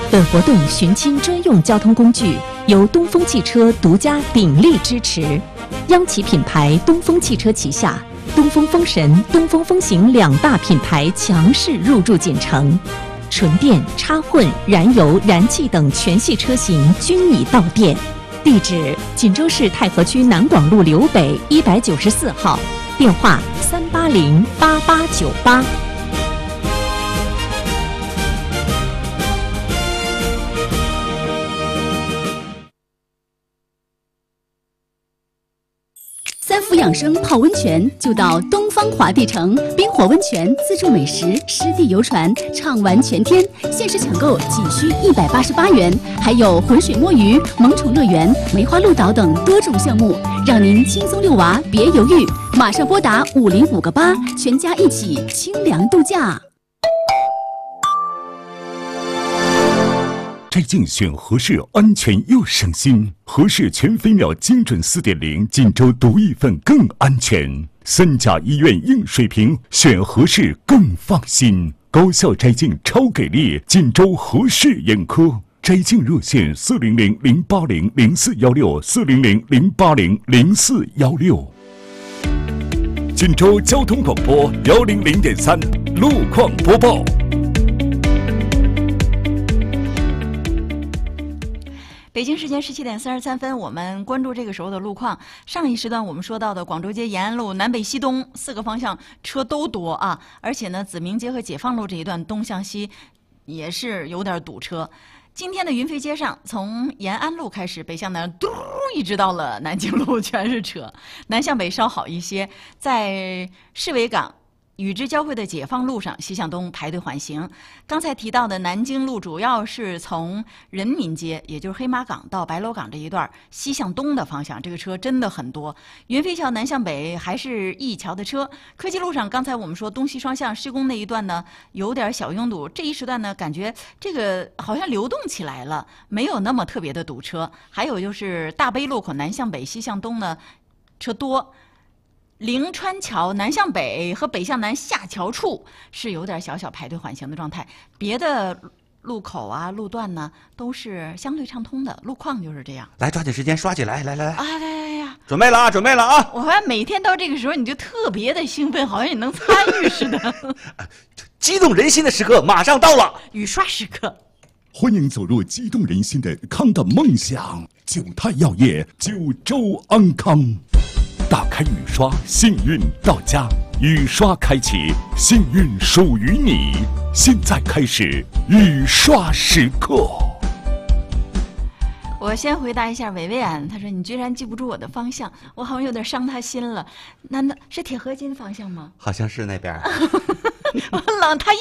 本活动寻亲专用交通工具由东风汽车独家鼎力支持，央企品牌东风汽车旗下东风风神、东风风行两大品牌强势入驻锦城，纯电、插混、燃油、燃气等全系车型均已到店。地址：锦州市太和区南广路刘北194号，电话3808898。 三伏养生泡温泉就到东方华帝城，冰火温泉、自助美食、湿地游船，畅玩全天。限时抢购仅需188元，还有浑水摸鱼、萌宠乐园、梅花鹿岛等多种项目，让您轻松遛娃，别犹豫，马上拨打50588，全家一起清凉度假。 摘镜选合适，安全又省心。合适全飞秒精准4.0，锦州独一份更安全。3甲医院硬水平，选合适更放心。高效摘镜超给力，锦州合适眼科。摘镜热线400-080-0416，400-080-0416。锦州交通广播100.3路况播报。 北京时间17点33分，我们关注这个时候的路况。上一时段我们说到的广州街延安路南北西东4个方向车都多啊，而且呢，子明街和解放路这一段东向西也是有点堵车。今天的云飞街上，从延安路开始北向南，嘟一直到了南京路全是车，南向北稍好一些，在市委港与之交汇的解放路上西向东排队缓行。刚才提到的南京路主要是从人民街，也就是黑马港到白楼港这一段西向东的方向，这个车真的很多。云飞桥南向北还是一桥的车。科技路上刚才我们说东西双向施工那一段呢有点小拥堵，这一时段呢感觉这个好像流动起来了，没有那么特别的堵车。还有就是大悲路口南向北西向东呢车多。灵川桥南向北和北向南下桥处是有点小小排队缓行的状态，别的路口啊路段呢都是相对畅通的，路况就是这样。 来，抓紧时间刷起来，来， 来呀！ 准备了啊，准备了啊！ 我发现每天到这个时候你就特别的兴奋，好像你能参与似的。 激动人心的时刻马上到了， 雨刷时刻。 欢迎走入激动人心的康的梦想，九泰药业，九州安康。打开雨刷，幸运到家。雨刷开启，幸运属于你。现在开始雨刷时刻。 我先回答一下维维安，他说你居然记不住我的方向，我好像有点伤他心了。难道是铁合金方向吗？ 好像是那边。 我冷，他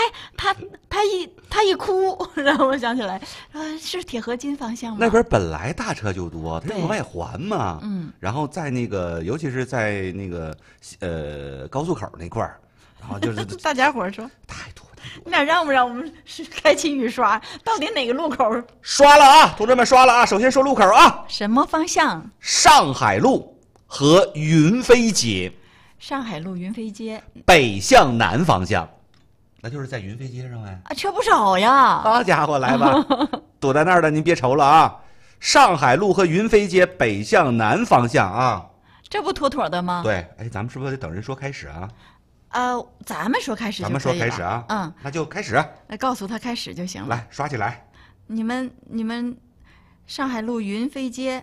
一哭，让我想起来，是铁合金方向吗？ 那边本来大车就多，它有个外环嘛，然后在那个，尤其是在那个高速口那块儿，然后就是大家伙说太多。 你俩让不让我们开启雨刷？到底哪个路口？ 刷了啊，同志们刷了啊！首先说路口啊， 什么方向？ 上海路和云飞街。 上海路云飞街北向南方向，那就是在云飞街上哎。 车不少呀！ 好家伙，来吧，堵在那儿的您别愁了啊！上海路和云飞街北向南方向啊， 这不妥妥的吗？ 对，哎，咱们是不是得等人说开始啊？ 咱们说开始就可以了。 咱们说开始啊，那就开始。 来告诉他开始就行了。 来，刷起来。 你们，上海路云飞街。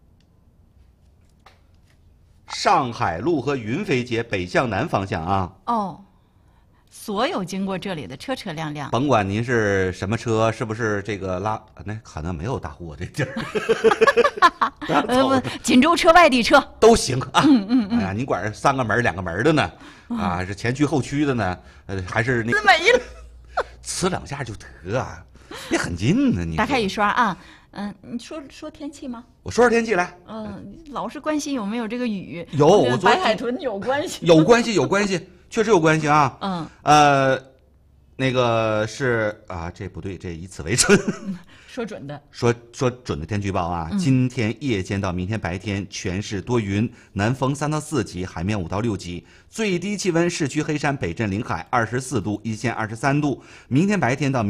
上海路和云飞街北向南方向啊。 哦，所有经过这里的车车辆辆， 甭管您是什么车，是不是这个那可能没有大货这地儿。 不，锦州车、外地车都行啊。哎呀，您管是3个门、2个门的呢，啊，是前驱后驱的呢，还是那没了， 呲2下就得啊，你很近呢，你。 打开雨刷啊。你说天气吗？ 我说说天气来。 老是关心有没有这个雨。 有，我白海豚有关系。 有关系，确实有关系啊。那个是啊，这不对，这以此为准。 说准的。 说准的天气预报啊，今天夜间到明天白天全市多云，南风3到4级，海面5到6级，最低气温市区黑山北镇临海24度，一线23度。明天白天到